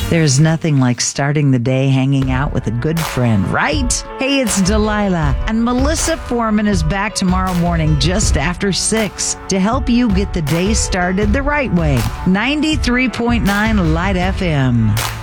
There's nothing like starting the day hanging out with a good friend, right? Hey, it's Delilah, and Melissa Foreman is back tomorrow morning just after 6 to help you get the day started the right way. 93.9 Light FM.